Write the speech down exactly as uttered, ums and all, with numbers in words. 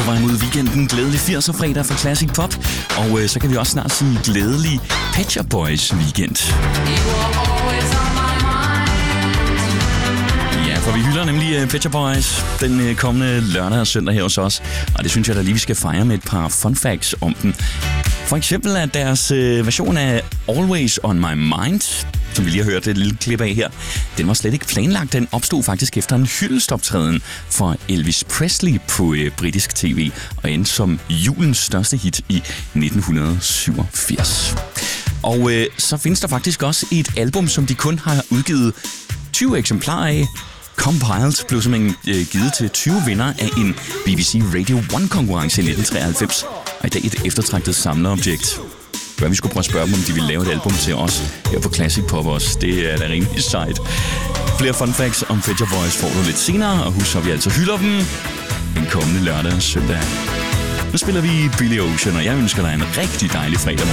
vej mod weekenden. Glædelig firser fredag for Classic Pop. Og øh, så kan vi også snart sige glædelig Pet Shop Boys weekend. Ja, for vi hylder nemlig uh, Pet Shop Boys den uh, kommende lørdag og søndag her hos os. Og det synes jeg da lige, vi skal fejre med et par fun facts om dem. For eksempel at deres øh, version af Always On My Mind, som vi lige har hørt et lille klip af her, den var slet ikke planlagt. Den opstod faktisk efter en hyldestoptræden for Elvis Presley på øh, britisk tv, og endte som julens største hit i nitten syvogfirs. Og øh, så findes der faktisk også et album, som de kun har udgivet tyve eksemplarer af. Compiled blev simpelthen øh, givet til tyve vinder af en B B C Radio one-konkurrence i nitten treoghalvfems, og i dag et eftertragtet samlerobjekt. Hvad vi skulle prøve at spørge dem, om de ville lave et album til os her på Classic Pop også. Det er da rimelig sejt. Flere fun facts om Pet Shop Boys får du lidt senere, og husk, at vi altså hylder dem den kommende lørdag og søndag. Nu spiller vi Billy Ocean, og jeg ønsker dig en rigtig dejlig fredag.